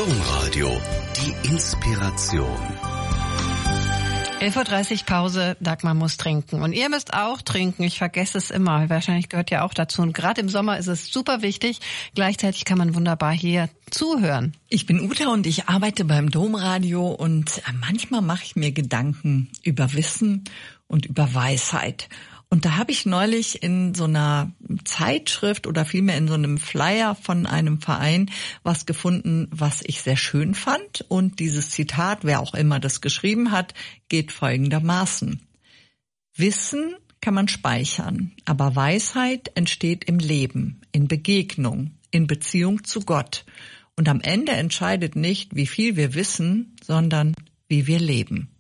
Domradio, die Inspiration. 11.30 Uhr Pause, Dagmar muss trinken. Und ihr müsst auch trinken, ich vergesse es immer. Wahrscheinlich gehört ja auch dazu. Und gerade im Sommer ist es super wichtig. Gleichzeitig kann man wunderbar hier zuhören. Ich bin Uta und ich arbeite beim Domradio und manchmal mache ich mir Gedanken über Wissen und über Weisheit. Und da habe ich neulich in so einer Zeitschrift oder vielmehr in so einem Flyer von einem Verein was gefunden, was ich sehr schön fand. Und dieses Zitat, wer auch immer das geschrieben hat, geht folgendermaßen: Wissen kann man speichern, aber Weisheit entsteht im Leben, in Begegnung, in Beziehung zu Gott. Und am Ende entscheidet nicht, wie viel wir wissen, sondern wie wir leben.